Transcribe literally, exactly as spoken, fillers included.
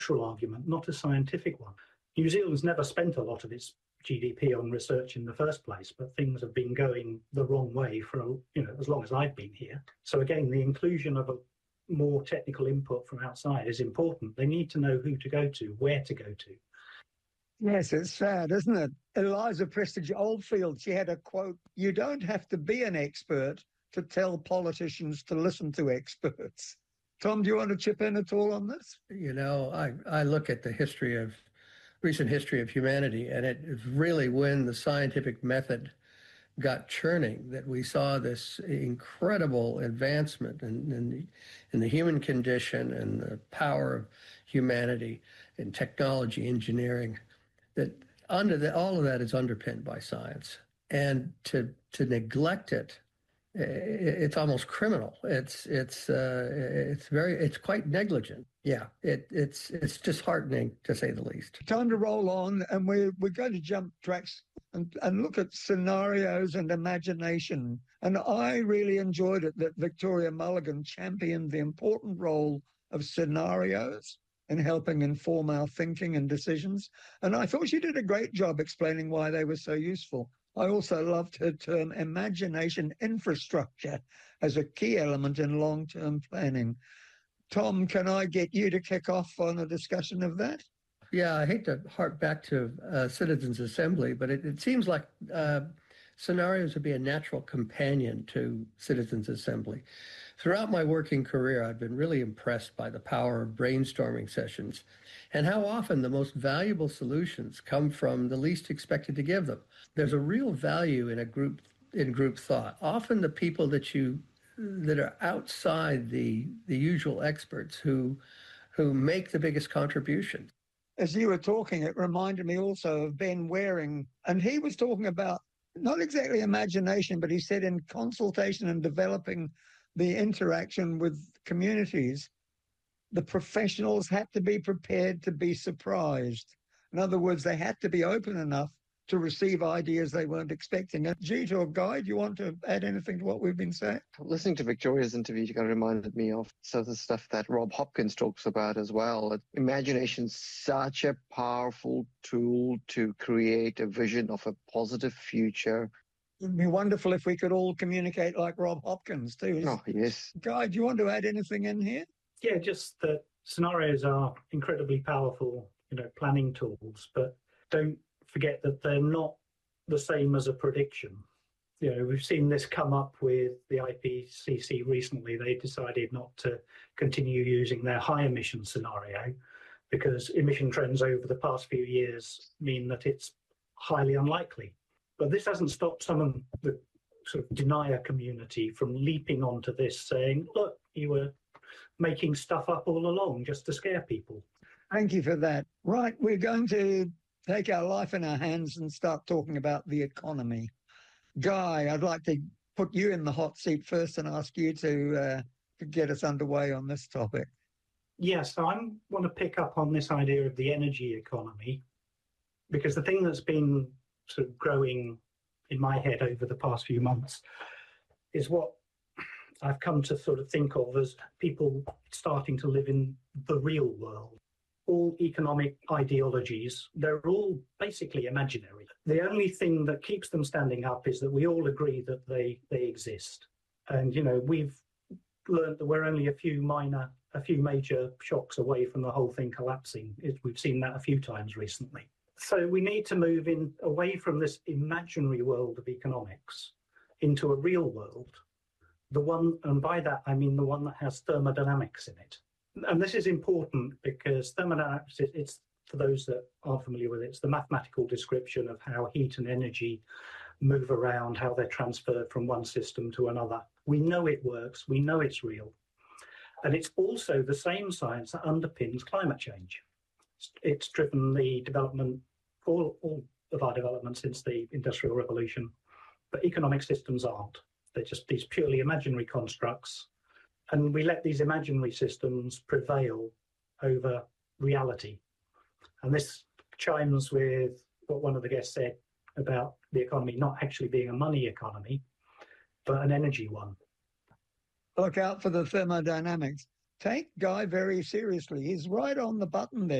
argument, not a scientific one. New Zealand's never spent a lot of its G D P on research in the first place, but things have been going the wrong way for you know as long as I've been here. So again, the inclusion of a more technical input from outside is important. They need to know who to go to, where to go to. Yes, it's sad, isn't it? Eliza Prestige Oldfield, she had a quote, "You don't have to be an expert to tell politicians to listen to experts." Tom, do you want to chip in at all on this? You know, I, I look at the history of, recent history of humanity, and it is really when the scientific method got churning that we saw this incredible advancement in, in, the, in the human condition and the power of humanity in technology, engineering, that under the, all of that is underpinned by science. And to to neglect it, it's almost criminal. It's it's uh, it's very it's quite negligent. Yeah, it it's it's disheartening to say the least. Time to roll on, and we're we're going to jump tracks and, and look at scenarios and imagination. And I really enjoyed it that Victoria Mulligan championed the important role of scenarios in helping inform our thinking and decisions. And I thought she did a great job explaining why they were so useful. I also loved her term imagination infrastructure as a key element in long-term planning. Tom, can I get you to kick off on a discussion of that? Yeah, I hate to harp back to uh, Citizens Assembly, but it, it seems like uh, scenarios would be a natural companion to Citizens Assembly. Throughout my working career, I've been really impressed by the power of brainstorming sessions and how often the most valuable solutions come from the least expected to give them. There's a real value in a group in group thought. Often the people that you that are outside the the usual experts who who make the biggest contributions. As you were talking, it reminded me also of Ben Waring, and he was talking about not exactly imagination, but he said in consultation and developing the interaction with communities, the professionals had to be prepared to be surprised. In other words, they had to be open enough to receive ideas they weren't expecting. And Jeet or Guy, do you want to add anything to what we've been saying? Listening to Victoria's interview, you kind of reminded me of some of the stuff that Rob Hopkins talks about as well. Imagination's such a powerful tool to create a vision of a positive future. It'd be wonderful if we could all communicate like Rob Hopkins too. Oh, yes. Guy, do you want to add anything in here? Yeah, just that scenarios are incredibly powerful, you know, planning tools, but don't forget that they're not the same as a prediction. You know, we've seen this come up with the I P C C recently. They decided not to continue using their high emission scenario because emission trends over the past few years mean that it's highly unlikely. But this hasn't stopped some of the sort of denier community from leaping onto this, saying, look, you were making stuff up all along just to scare people. Thank you for that. Right, we're going to take our life in our hands and start talking about the economy. Guy, I'd like to put you in the hot seat first and ask you to, uh, to get us underway on this topic. Yes, so I want to pick up on this idea of the energy economy, because the thing that's been sort of growing in my head over the past few months is what I've come to sort of think of as people starting to live in the real world. All economic ideologies, they're all basically imaginary. The only thing that keeps them standing up is that we all agree that they, they exist. And, you know, we've learned that we're only a few minor, a few major shocks away from the whole thing collapsing. It, we've seen that a few times recently. So we need to move in away from this imaginary world of economics into a real world. The one, and by that I mean the one that has thermodynamics in it. And this is important because thermodynamics, it's, for those that aren't familiar with it, it's the mathematical description of how heat and energy move around, how they're transferred from one system to another. We know it works, we know it's real. And it's also the same science that underpins climate change. It's driven the development, all, all of our development since the Industrial Revolution, but economic systems aren't. They're just these purely imaginary constructs. And we let these imaginary systems prevail over reality. And this chimes with what one of the guests said about the economy not actually being a money economy, but an energy one. Look out for the thermodynamics. take Guy very seriously. He's right on the button there.